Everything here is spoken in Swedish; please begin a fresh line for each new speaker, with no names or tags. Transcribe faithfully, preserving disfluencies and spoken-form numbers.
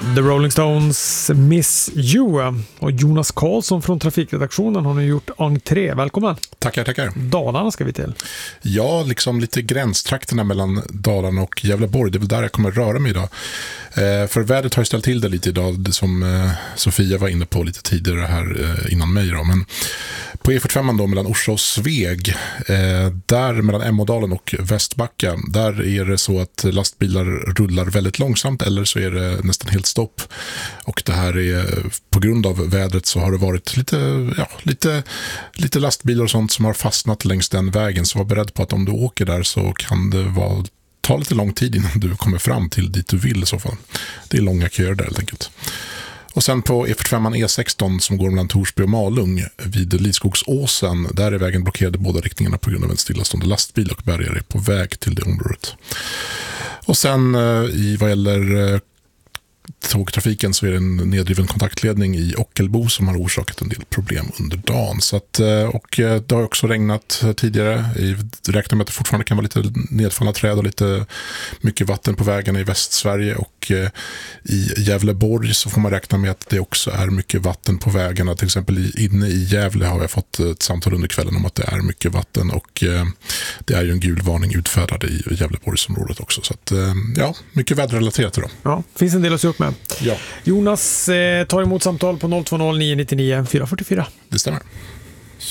The Rolling Stones Miss You och Jonas Karlsson från trafikredaktionen har nu gjort entré. Välkommen.
Tackar, tackar.
Dalarna ska vi till.
Ja, liksom lite gränstrakterna mellan Dalarna och Gävleborg. Det är väl där jag kommer röra mig idag. Eh, för vädret har ju ställt till det lite idag, det som eh, Sofia var inne på lite tidigare här eh, innan mig då. Men på E fyrtiofem då mellan Orsa och Sveg, eh, där mellan Ämådalen och Västbacka, där är det så att lastbilar rullar väldigt långsamt eller så är det nästan helt stopp. Och det här är på grund av vädret så har det varit lite, ja, lite, lite lastbilar och sånt som har fastnat längs den vägen. Så var beredd på att om du åker där så kan det vara, ta lite lång tid innan du kommer fram till dit du vill i så fall. Det är långa köer där helt enkelt. Och sen på E fyrtiofem E sexton som går mellan Torsby och Malung vid Lidskogsåsen, där är vägen blockerad i båda riktningarna på grund av en stillastående lastbil och bärgare är på väg till det området. Och sen i vad gäller tågtrafiken så är det en nedriven kontaktledning i Ockelbo som har orsakat en del problem under dagen. Så att, och det har också regnat tidigare. Jag räknar med att det fortfarande kan vara lite nedfallna träd och lite mycket vatten på vägarna i Västsverige. Och i Gävleborg så får man räkna med att det också är mycket vatten på vägarna. Till exempel inne i Gävle har jag fått ett samtal under kvällen om att det är mycket vatten. Och det är ju en gul varning utfärdad i Gävleborgsområdet också. Så att, ja, mycket väderrelaterat då.
Ja, finns en del att se upp med.
Ja.
Jonas eh, tar emot samtal på noll två noll nio nio nio fyra fyra fyra.
Det stämmer.